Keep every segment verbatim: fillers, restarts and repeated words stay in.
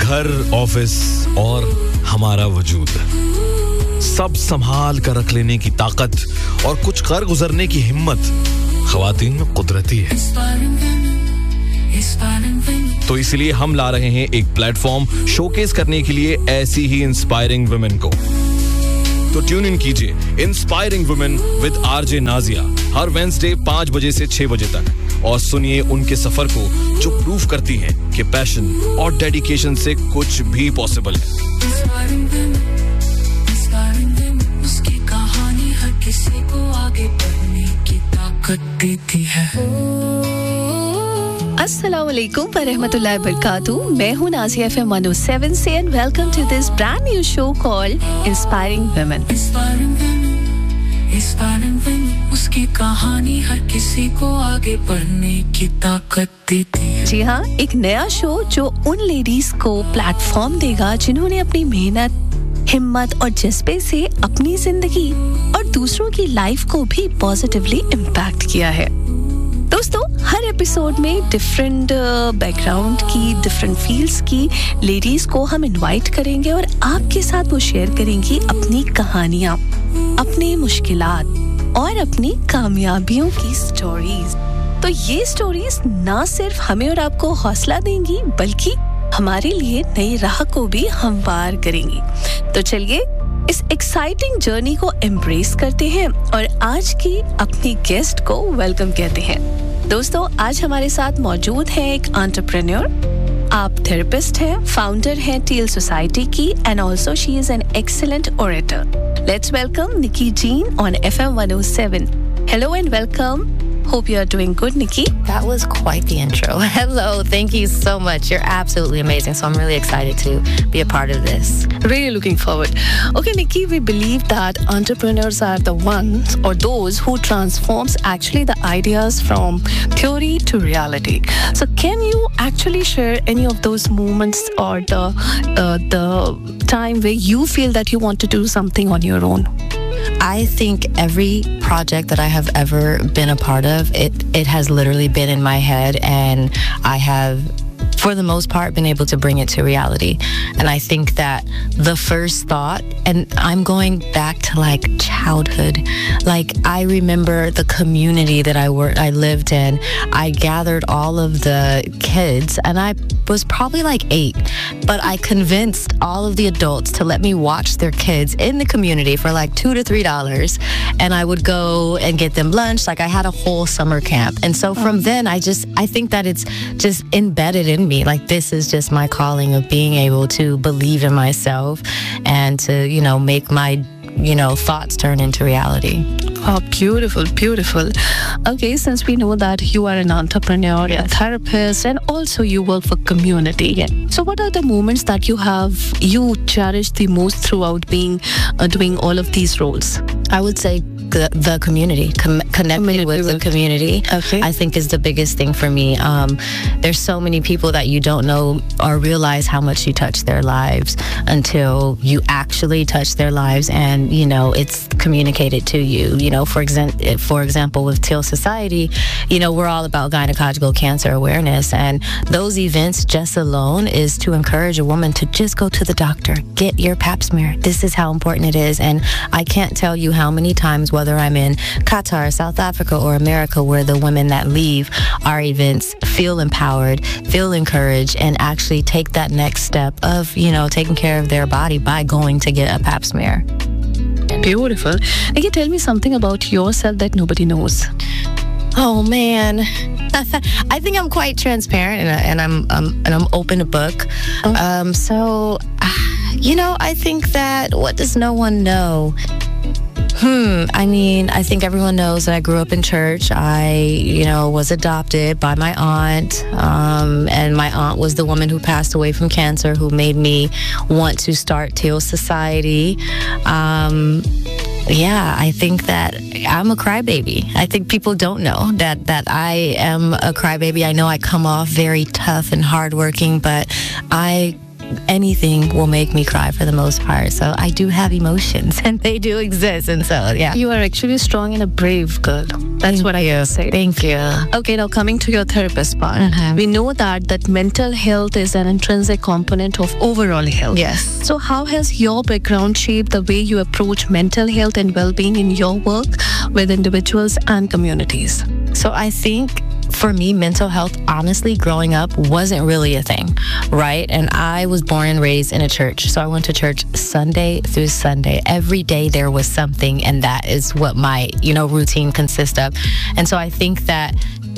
घर, ऑफिस और हमारा वजूद, सब संभाल कर रख लेने की ताकत और कुछ कर गुजरने की हिम्मत ख्वातीन में कुदरती है। तो इसलिए हम ला रहे हैं एक प्लेटफॉर्म शोकेस करने के लिए ऐसी ही इंस्पायरिंग वुमेन को। तो ट्यून इन कीजिए inspiring women with RJ Nazia her Wednesday पाँच बजे से छह बजे तक और सुनिए उनके सफर को जो प्रूव करती है कि पैशन और डेडिकेशन से कुछ भी पॉसिबल है। उसकी कहानी हर किसी को आगे बढ़ने की ताकत देती है। अस्सलाम वालेकुम व रहमतुल्लाहि व बरकातुहू। मैं हूँ Nazia F M one O seven से and welcome to this brand new show called inspiring women. उसकी कहानी हर किसी को आगे बढ़ने की ताकत देती है। जी हाँ, एक नया शो जो उन लेडीज को प्लेटफॉर्म देगा जिन्होंने अपनी मेहनत, हिम्मत और जज्बे से अपनी जिंदगी और दूसरों की लाइफ को भी पॉजिटिवली इम्पैक्ट किया है। दोस्तों, हर एपिसोड में डिफरेंट बैकग्राउंड की, डिफरेंट फील्ड्स की लेडीज को हम इनवाइट करेंगे और आपके साथ वो शेयर करेंगी अपनी कहानियां, अपनी मुश्किलात और अपनी कामयाबियों की स्टोरीज। तो ये स्टोरीज ना सिर्फ हमें और आपको हौसला देंगी बल्कि हमारे लिए नई राह को भी हमवार करेंगी। तो चलिए इस एक्साइटिंग जर्नी को एम्ब्रेस करते हैं और आज की अपनी गेस्ट को वेलकम कहते हैं। दोस्तों, आज हमारे साथ मौजूद है एक एंटरप्रेन्योर। आप थेरेपिस्ट हैं, फाउंडर हैं टील सोसाइटी की and also she is an excellent orator. Let's welcome Nikki gene on F M one O seven. Hello and welcome. Hope you are doing good, Nikki. That was quite the intro. Hello, thank you so much. You're absolutely amazing. So I'm really excited to be a part of this. Really looking forward. Okay, Nikki, we believe that entrepreneurs are the ones or those who transforms actually the ideas from theory to reality. So can you actually share any of those moments or the uh, the time where you feel that you want to do something on your own? I think every project that I have ever been a part of, it, it has literally been in my head, and I have, for the most part, been able to bring it to reality. And I think that the first thought, and I'm going back to like childhood, like I remember the community that I worked, I lived in. I gathered all of the kids, and I was probably like eight, but I convinced all of the adults to let me watch their kids in the community for like two to three dollars, and I would go and get them lunch. Like I had a whole summer camp, and so from then I just I think that it's just embedded in me. Like this is just my calling of being able to believe in myself and to, you know, make my, you know, thoughts turn into reality. Oh, beautiful, beautiful. Okay, since we know that you are an entrepreneur, a therapist, and also you work for community. Yeah. So what are the moments that you have, you cherish the most throughout being, uh, doing all of these roles? I would say the, the community, Com- connecting with the community, okay. I think is the biggest thing for me. Um, there's so many people that you don't know or realize how much you touch their lives until you actually touch their lives and, you know, it's communicated to you. You know, for, exa- for example, with Teal Society, you know, we're all about gynecological cancer awareness, and those events just alone is to encourage a woman to just go to the doctor, get your pap smear. This is how important it is. And I can't tell you how many times, whether I'm in Qatar, South Africa, or America, where the women that leave our events feel empowered, feel encouraged, and actually take that next step of, you know, taking care of their body by going to get a pap smear. Beautiful. Can you tell me something about yourself that nobody knows? Oh man, I think I'm quite transparent, and, and I'm um, and I'm open to book. Oh. Um, so, uh, you know, I think that what does no one know? Hmm. I mean, I think everyone knows that I grew up in church. I, you know, was adopted by my aunt, um, and my aunt was the woman who passed away from cancer, who made me want to start Teal Society. Um, yeah, I think that I'm a crybaby. I think people don't know that that I am a crybaby. I know I come off very tough and hardworking, but I anything will make me cry for the most part. So I do have emotions and they do exist. And so, yeah. You are actually strong and a brave girl. That's Thank what I you. can say. Thank you. Okay, now coming to your therapist part. Mhm. We know that that mental health is an intrinsic component of overall health. Yes. So how has your background shaped the way you approach mental health and well-being in your work with individuals and communities? So I think for me, mental health, honestly, growing up wasn't really a thing, right? And I was born and raised in a church. So I went to church Sunday through Sunday. Every day there was something, and that is what my, you know, routine consists of. And so I think that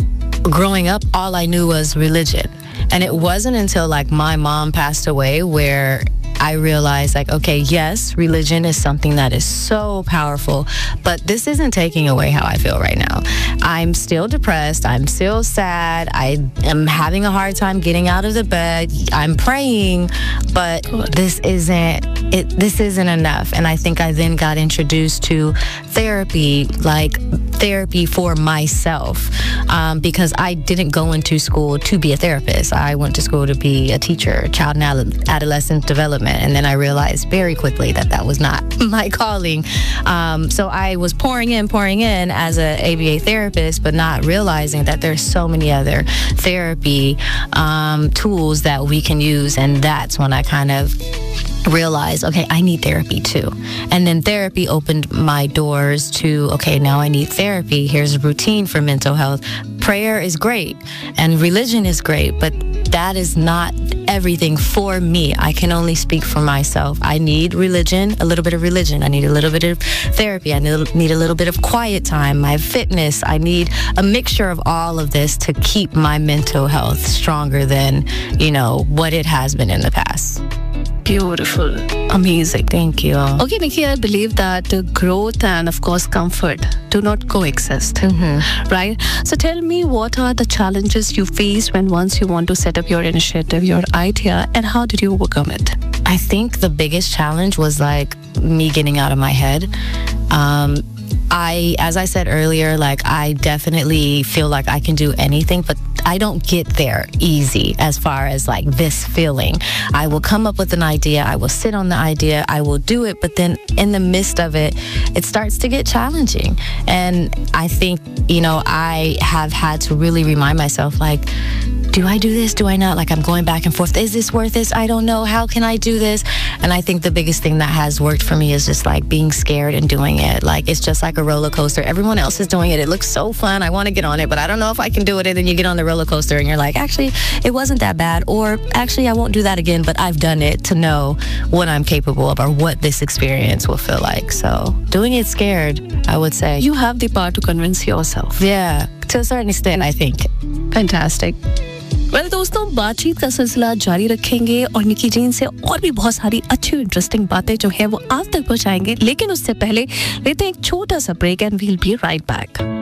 growing up, all I knew was religion. And it wasn't until like my mom passed away where I realized, like, okay, yes, religion is something that is so powerful, but this isn't taking away how I feel right now. I'm still depressed. I'm still sad. I am having a hard time getting out of the bed. I'm praying, but this isn't it. This isn't enough. And I think I then got introduced to therapy, like therapy for myself, um, because I didn't go into school to be a therapist. I went to school to be a teacher, child and ad- adolescent development. And then I realized very quickly that that was not my calling. Um, so I was pouring in, pouring in as a A B A therapist, but not realizing that there's so many other therapy um, tools that we can use. And that's when I kind of realized, okay, I need therapy too. And then therapy opened my doors to, okay, now I need therapy. Here's a routine for mental health. Prayer is great and religion is great, but that is not everything for me. I can only speak for myself. I need religion, a little bit of religion. I need a little bit of therapy. I need a little bit of quiet time, my fitness. I need a mixture of all of this to keep my mental health stronger than, you know, what it has been in the past. Beautiful. Amazing. Thank you. Okay, Nikki, I believe that uh, growth and, of course, comfort do not coexist, Mm-hmm. right? So tell me, what are the challenges you face when once you want to set up your initiative, your idea, and how did you overcome it? I think the biggest challenge was like me getting out of my head. Um, I, as I said earlier, like I definitely feel like I can do anything, but I don't get there easy as far as like this feeling. I will come up with an idea, I will sit on the idea, I will do it, but then in the midst of it, it starts to get challenging. And I think, you know, I have had to really remind myself, like, do I do this? Do I not? Like I'm going back and forth. Is this worth this? I don't know. How can I do this? And I think the biggest thing that has worked for me is just like being scared and doing it. Like it's just like a roller coaster. Everyone else is doing it. It looks so fun. I want to get on it, but I don't know if I can do it. And then you get on the roller coaster and you're like, actually, it wasn't that bad. Or actually, I won't do that again, but I've done it to know what I'm capable of or what this experience will feel like. So doing it scared, I would say. You have the power to convince yourself. Yeah, to a certain extent, I think. Fantastic. Well well, दोस्तों बातचीत का सिलसिला जारी रखेंगे और निकी gene से और भी बहुत सारी अच्छी इंटरेस्टिंग बातें जो है वो आप तक पहुंचाएंगे, लेकिन उससे पहले लेते हैं एक छोटा सा break and we'll B right back.